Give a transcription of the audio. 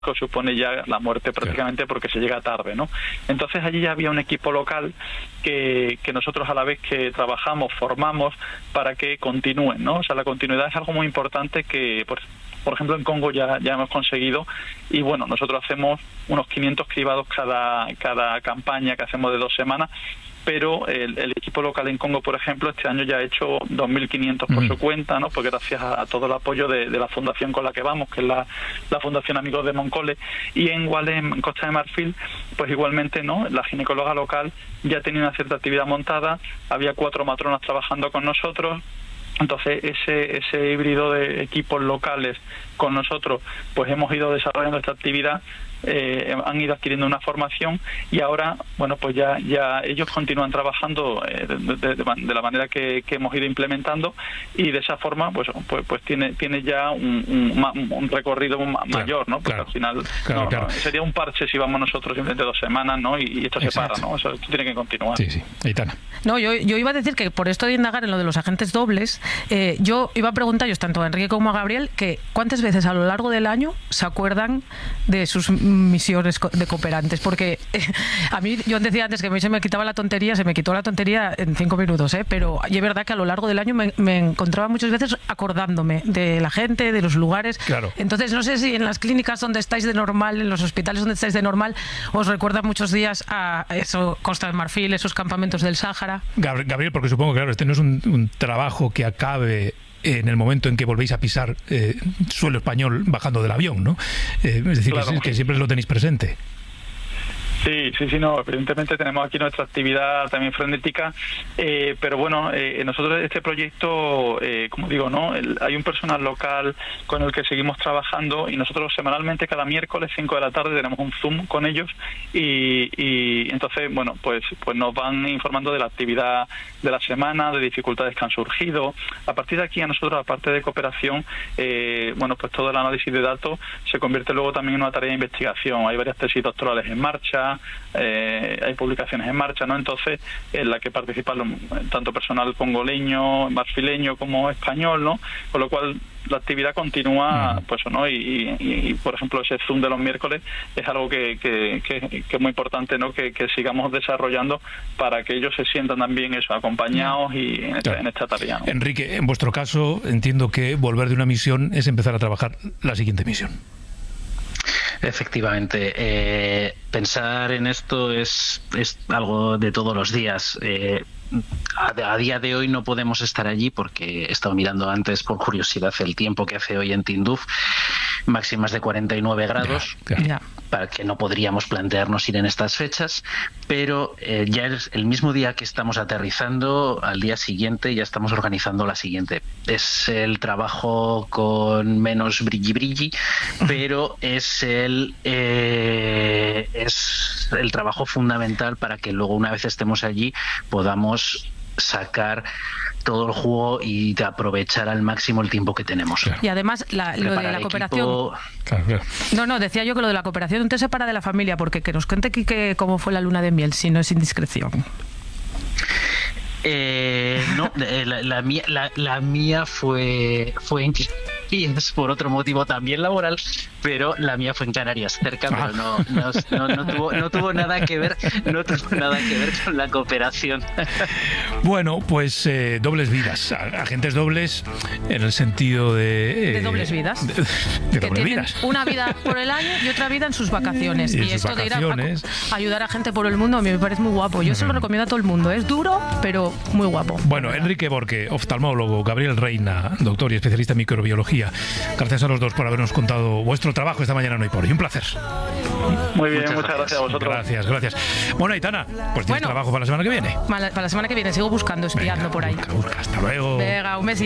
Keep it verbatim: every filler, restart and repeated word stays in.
supone ya la muerte prácticamente porque se llega tarde, ¿no? Entonces allí ya había un equipo local que, que nosotros a la vez que trabajamos, formamos para que continúen, ¿no? O sea, la continuidad es algo muy importante que, por, por ejemplo, en Congo ya, ya hemos conseguido y bueno, nosotros hacemos unos quinientos cribados cada, cada campaña que hacemos de dos semanas, pero el, el equipo local en Congo, por ejemplo, este año ya ha hecho dos mil quinientos por mm. su cuenta, ¿no? Porque gracias a, a todo el apoyo de, de la fundación con la que vamos, que es la, la Fundación Amigos de Moncole, y en Gualé, en Costa de Marfil, pues igualmente, ¿no? La ginecóloga local ya tenía una cierta actividad montada, había cuatro matronas trabajando con nosotros. Entonces ese ese híbrido de equipos locales con nosotros, pues hemos ido desarrollando esta actividad, eh, han ido adquiriendo una formación y ahora, bueno, pues ya ya ellos continúan trabajando eh, de, de, de la manera que, que hemos ido implementando y de esa forma, pues pues, pues tiene tiene ya un, un, un recorrido claro, mayor, ¿no? Porque claro, al final claro, no, claro. No, sería un parche si vamos nosotros simplemente dos semanas, ¿no? Y, y esto Exacto. se para, ¿no? Eso esto tiene que continuar. Sí, sí. Aitana. No, yo, yo iba a decir que por esto de indagar en lo de los agentes dobles, eh, yo iba a preguntaros tanto a Enrique como a Gabriel que cuántas veces a lo largo del año se acuerdan de sus misiones de cooperantes, porque eh, a mí, yo decía antes que a mí se me quitaba la tontería, se me quitó la tontería en cinco minutos, ¿eh? Pero y es verdad que a lo largo del año me, me encontraba muchas veces acordándome de la gente, de los lugares. Claro. Entonces no sé si en las clínicas donde estáis de normal, en los hospitales donde estáis de normal, os recuerdan muchos días a eso, Costa del Marfil, esos campamentos del Sáhara. Gabriel, porque supongo que claro, este no es un, un trabajo que acabe en el momento en que volvéis a pisar eh, suelo español bajando del avión, ¿no? Eh, es decir, claro. que, que siempre lo tenéis presente. Sí, sí, sí, no, evidentemente tenemos aquí nuestra actividad también frenética, eh, pero bueno, eh, nosotros este proyecto, eh, como digo, no, el, hay un personal local con el que seguimos trabajando y nosotros semanalmente cada miércoles cinco de la tarde tenemos un Zoom con ellos y, y entonces, bueno, pues pues nos van informando de la actividad de la semana, de dificultades que han surgido. A partir de aquí a nosotros, aparte de cooperación, eh, bueno, pues todo el análisis de datos se convierte luego también en una tarea de investigación. Hay varias tesis doctorales en marcha, Eh, hay publicaciones en marcha, ¿no? Entonces, en la que participan tanto personal congoleño, marfileño como español, ¿no? Con lo cual la actividad continúa, uh-huh. pues, ¿no? Y, y, y, por ejemplo, ese Zoom de los miércoles es algo que, que, que, que es muy importante, ¿no? Que, que sigamos desarrollando para que ellos se sientan también eso, acompañados y en esta, claro. en esta tarea, ¿no? Enrique, en vuestro caso, entiendo que volver de una misión es empezar a trabajar la siguiente misión. Efectivamente, eh, pensar en esto es, es algo de todos los días. Eh, a, a día de hoy no podemos estar allí porque he estado mirando antes por curiosidad el tiempo que hace hoy en Tinduf, máximas de cuarenta y nueve grados, ya, ya. para que no podríamos plantearnos ir en estas fechas, pero eh, ya es el mismo día que estamos aterrizando, al día siguiente ya estamos organizando la siguiente. Es el trabajo con menos brilli brilli, pero es el eh, es el trabajo fundamental para que luego, una vez estemos allí, podamos sacar todo el juego y de aprovechar al máximo el tiempo que tenemos. Y además la, lo de la cooperación equipo... claro, claro. no, no, decía yo que lo de la cooperación entonces se para de la familia, porque que nos cuente Quique cómo fue la luna de miel, si no es indiscreción. Eh, no, la, la, mía, la, la mía fue fue en Canarias por otro motivo también laboral, pero la mía fue en Canarias, cerca, ah. pero no no, no, no tuvo no tuvo nada que ver no tuvo nada que ver con la cooperación. Bueno, pues eh, dobles vidas, agentes dobles en el sentido de eh, de dobles vidas, de, de que doble tienen vidas. Una vida por el año y otra vida en sus vacaciones. Y, y sus esto vacaciones. de ir a, a ayudar a gente por el mundo a mí me parece muy guapo. Yo mm. se lo recomiendo a todo el mundo. Es duro, pero muy guapo. Bueno, Enrique Borque, oftalmólogo, Gabriel Reina, doctor y especialista en microbiología. Gracias a los dos por habernos contado vuestro trabajo esta mañana en Hoy Por Hoy. Un placer. Muy bien, muchas, muchas gracias a vosotros. Gracias, gracias. Bueno, Aitana, pues tienes bueno, trabajo para la semana que viene. Para la semana que viene sigo buscando, espiando. Venga, por ahí. Busca, busca. Hasta luego. Venga, un besito.